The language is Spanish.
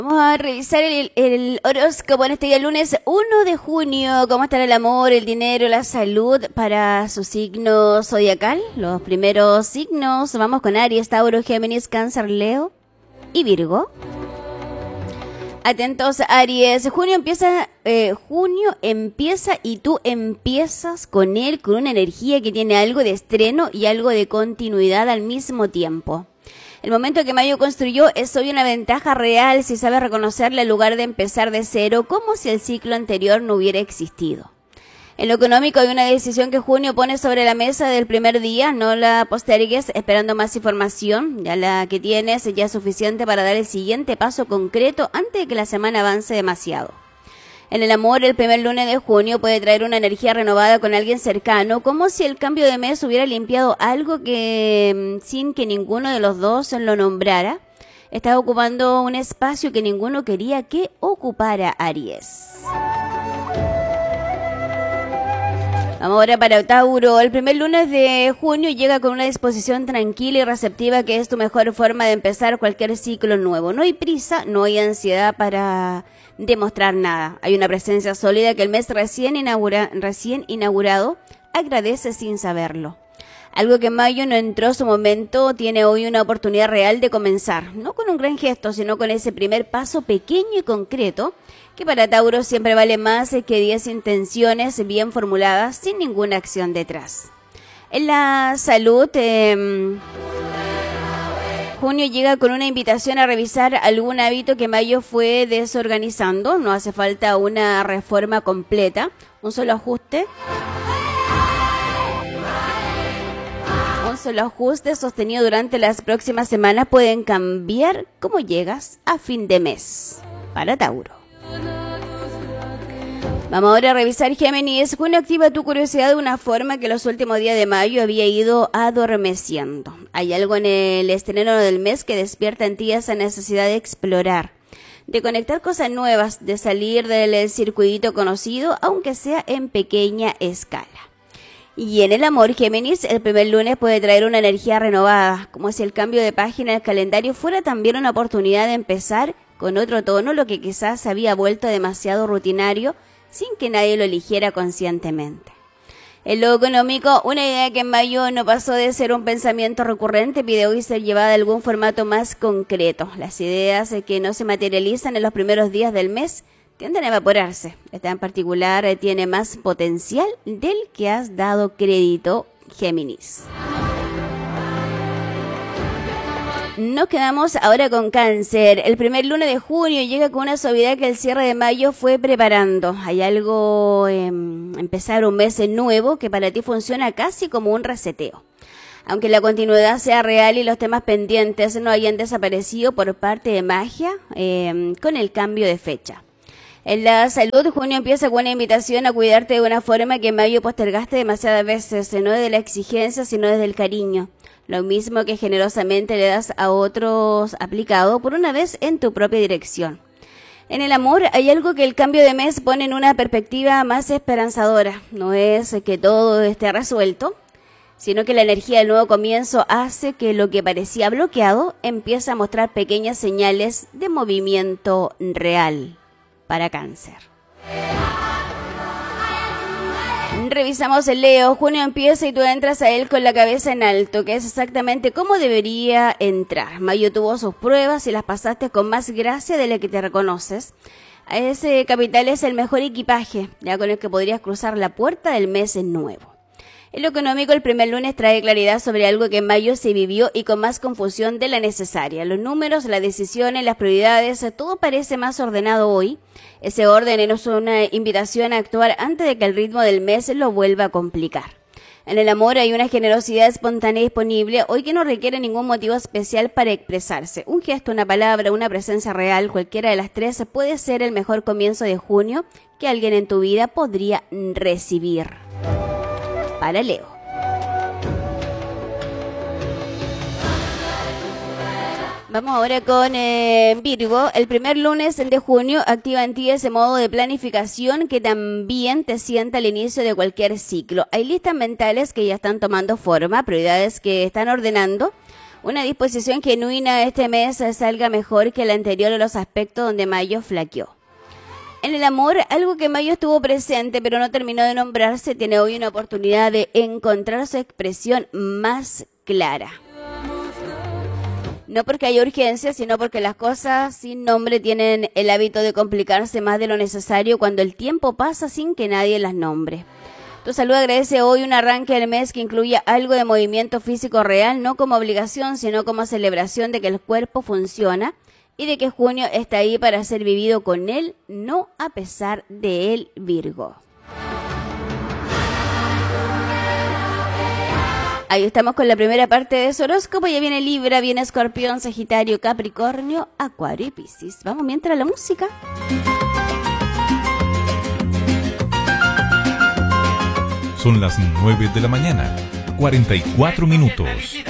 Vamos a revisar el horóscopo en este día lunes 1 de junio. ¿Cómo estará el amor, el dinero, la salud para su signo zodiacal? Los primeros signos, vamos con Aries, Tauro, Géminis, Cáncer, Leo y Virgo. Atentos, Aries. Junio empieza y tú empiezas con él con una energía que tiene algo de estreno y algo de continuidad al mismo tiempo. El momento que Mayo construyó es hoy una ventaja real si sabes reconocerla en lugar de empezar de cero, como si el ciclo anterior no hubiera existido. En lo económico hay una decisión que Junio pone sobre la mesa del primer día, no la postergues esperando más información, ya la que tienes ya es suficiente para dar el siguiente paso concreto antes de que la semana avance demasiado. En el amor, el primer lunes de junio puede traer una energía renovada con alguien cercano, como si el cambio de mes hubiera limpiado algo que, sin que ninguno de los dos lo nombrara, estaba ocupando un espacio que ninguno quería que ocupara Aries. Vamos ahora para Tauro. El primer lunes de junio llega con una disposición tranquila y receptiva que es tu mejor forma de empezar cualquier ciclo nuevo. No hay prisa, no hay ansiedad para demostrar nada. Hay una presencia sólida que el mes recién inaugurado agradece sin saberlo. Algo que en mayo no entró su momento tiene hoy una oportunidad real de comenzar. No con un gran gesto, sino con ese primer paso pequeño y concreto que para Tauro siempre vale más que 10 intenciones bien formuladas sin ninguna acción detrás. En la salud, junio llega con una invitación a revisar algún hábito que mayo fue desorganizando. No hace falta una reforma completa, un solo ajuste. Un solo ajuste sostenido durante las próximas semanas pueden cambiar cómo llegas a fin de mes para Tauro. Vamos ahora a revisar Géminis. Junio activa tu curiosidad de una forma que los últimos días de mayo había ido adormeciendo. Hay algo en el estreno del mes que despierta en ti esa necesidad de explorar, de conectar cosas nuevas, de salir del circuito conocido, aunque sea en pequeña escala. Y en el amor, Géminis, el primer lunes puede traer una energía renovada, como si el cambio de página del calendario fuera también una oportunidad de empezar con otro tono, lo que quizás se había vuelto demasiado rutinario, sin que nadie lo eligiera conscientemente. En lo económico, una idea que en mayo no pasó de ser un pensamiento recurrente pide hoy ser llevada a algún formato más concreto. Las ideas que no se materializan en los primeros días del mes tienden a evaporarse. Esta en particular tiene más potencial del que has dado crédito, Géminis. Nos quedamos ahora con Cáncer. El primer lunes de junio llega con una suavidad que el cierre de mayo fue preparando. Hay algo, empezar un mes nuevo que para ti funciona casi como un reseteo. Aunque la continuidad sea real y los temas pendientes no hayan desaparecido por parte de magia con el cambio de fecha. En la salud, junio empieza con una invitación a cuidarte de una forma que en mayo postergaste demasiadas veces, no desde la exigencia, sino desde el cariño. Lo mismo que generosamente le das a otros aplicado por una vez en tu propia dirección. En el amor hay algo que el cambio de mes pone en una perspectiva más esperanzadora. No es que todo esté resuelto, sino que la energía del nuevo comienzo hace que lo que parecía bloqueado empiece a mostrar pequeñas señales de movimiento real para Cáncer. Revisamos el Leo. Junio empieza y tú entras a él con la cabeza en alto, que es exactamente como debería entrar. Mayo tuvo sus pruebas y las pasaste con más gracia de la que te reconoces. Ese capital es el mejor equipaje, ya con el que podrías cruzar la puerta del mes nuevo. En lo económico, el primer lunes trae claridad sobre algo que en mayo se vivió y con más confusión de la necesaria. Los números, las decisiones, las prioridades, todo parece más ordenado hoy. Ese orden es una invitación a actuar antes de que el ritmo del mes lo vuelva a complicar. En el amor hay una generosidad espontánea disponible hoy que no requiere ningún motivo especial para expresarse. Un gesto, una palabra, una presencia real, cualquiera de las tres puede ser el mejor comienzo de junio que alguien en tu vida podría recibir. Para Leo. Vamos ahora con Virgo. El primer lunes de junio activa en ti ese modo de planificación que también te sienta al inicio de cualquier ciclo. Hay listas mentales que ya están tomando forma, prioridades que están ordenando. Una disposición genuina este mes salga mejor que la anterior en los aspectos donde Mayo flaqueó. En el amor, algo que Mayo estuvo presente pero no terminó de nombrarse, tiene hoy una oportunidad de encontrar su expresión más clara. No porque haya urgencia, sino porque las cosas sin nombre tienen el hábito de complicarse más de lo necesario cuando el tiempo pasa sin que nadie las nombre. Tu salud agradece hoy un arranque del mes que incluya algo de movimiento físico real, no como obligación, sino como celebración de que el cuerpo funciona y de que junio está ahí para ser vivido con él, no a pesar de él, Virgo. Ahí estamos con la primera parte de su horóscopo. Ya viene Libra, viene Escorpión, Sagitario, Capricornio, Acuario y Piscis. Vamos mientras la música. Son las 9 de la mañana, 44 minutos.